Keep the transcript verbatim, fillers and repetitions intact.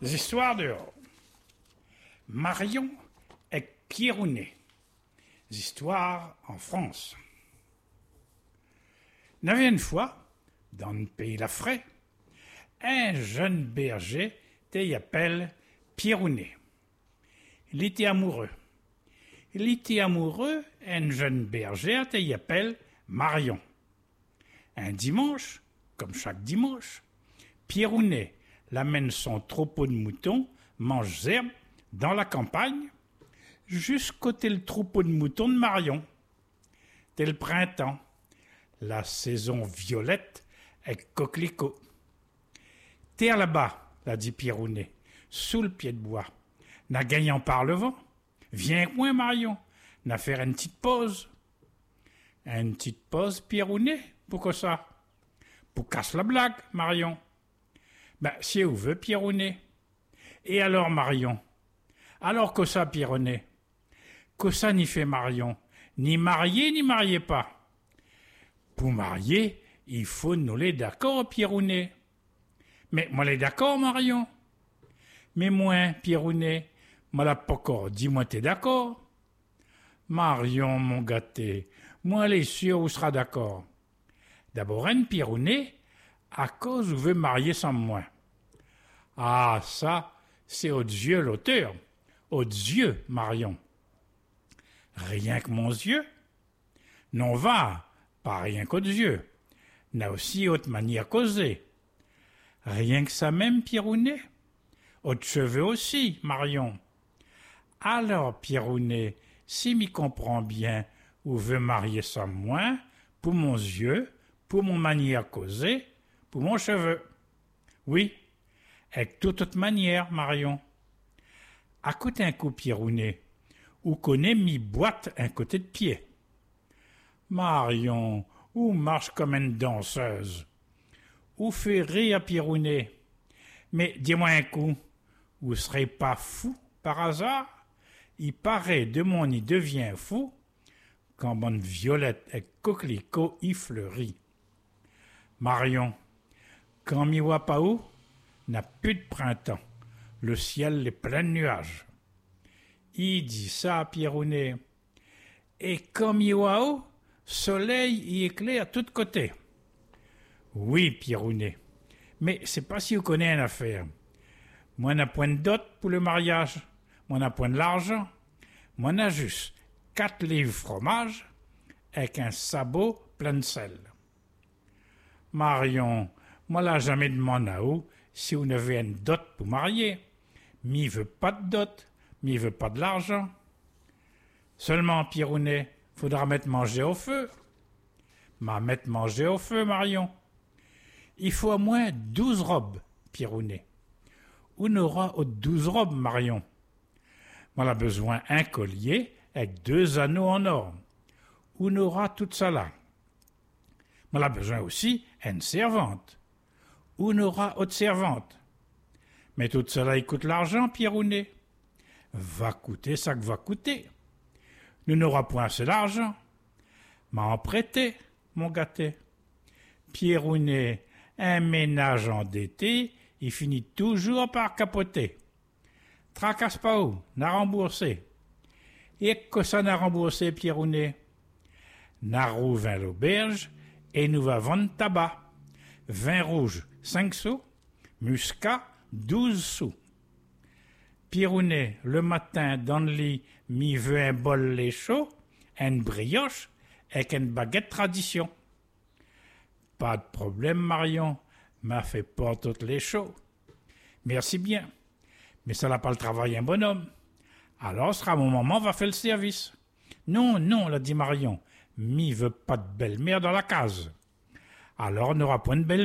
Histoires dehors. Marion et Pierrounet. Histoires en France. Il y avait une fois, dans le pays Lafray, un jeune berger qui appelle Pierrounet. Il était amoureux. Il était amoureux d'une jeune bergère qui appelle Marion. Un dimanche, comme chaque dimanche, Pierrounet l'amène son troupeau de moutons, mange herbe, dans la campagne, jusqu'au tel troupeau de moutons de Marion. Tel le printemps, la saison violette et coquelicot. Terre là-bas, l'a dit Pierrounet, sous le pied de bois. N'a gagnant par le vent. Viens avec moi, Marion, n'a faire une petite pause. Une petite pause, Pierrounet, pourquoi ça? Pour casse la blague, Marion. Ben, si vous veut, Pierrounet. Et alors, Marion? Alors que ça, Pierrounet? Que ça n'y fait Marion? Ni marié, ni marié pas. Pour marier, il faut nous les d'accord, Pierrounet. Mais moi les d'accord, Marion. Mais moi, Pierrounet, moi la pas encore, dis-moi t'es d'accord. Marion, mon gâté, moi les sûr où sera d'accord. D'abord, un Pierrounet, à cause où veut marier sans moi. Ah, ça, c'est aux yeux l'auteur. Aux yeux, Marion. Rien que mon yeux? Non va, pas rien qu'aux yeux. N'a aussi autre manière causer. Rien que ça même, Pierrounet? Autres cheveux aussi, Marion. Alors, Pierrounet, si m'y comprend bien, ou veut marier sans moi, pour mon yeux, pour mon manière causer, pour mon cheveu. Oui, avec toute autre manière, Marion. À côté un coup, Pierrounet, ou connaît mi boîte un côté de pied. Marion, ou marche comme une danseuse. Ou fait rire Pierrounet. Mais dis-moi un coup, vous serez pas fou par hasard? Il paraît de mon y devient fou quand bonne violette et coquelicot y fleurit. Marion, quand mi voit pas où, n'a plus de printemps, le ciel est plein de nuages. Il dit ça à Pierrounet. Et comme y voit où, soleil y éclaire de tous côtés. Oui, Pierrounet, mais c'est pas si vous connaissez une affaire. Moi, n'a point de dot pour le mariage, moi, n'a point de l'argent, moi, n'a juste quatre livres fromage avec un sabot plein de sel. Marion, moi, l'a jamais demandé à vous si vous n'avez une dot pour marier. Mi veut pas de dot, mi veut pas de l'argent. Seulement, Pierrounet, faudra mettre manger au feu. M'a mettre manger au feu, Marion. Il faut au moins douze robes, Pierrounet. On aura aux douze robes, Marion. On a besoin un collier avec deux anneaux en or. On aura tout ça là. On a besoin aussi une servante. On aura autre servante. Mais tout cela, il coûte l'argent, Pierrounet. Va coûter ça que va coûter. Nous n'aurons point assez d'argent. M'en prêter, mon gâté. Pierrounet, un ménage endetté, il finit toujours par capoter. Tracasse pas où, n'a remboursé. Et que ça n'a remboursé, Pierrounet? N'a rouvert à l'auberge et nous va vendre tabac. Vin rouge, cinq sous. Muscat, douze sous. Pierrounet, le matin, dans le lit, m'y veut un bol lait chaud, une brioche, avec une baguette tradition. Pas de problème, Marion, m'a fait pas toutes les chauds. Merci bien, mais ça n'a pas le travail un bonhomme. Alors sera mon maman va faire le service. Non, non, l'a dit Marion, m'y veut pas de belle-mère dans la case. Alors on n'aura point de belle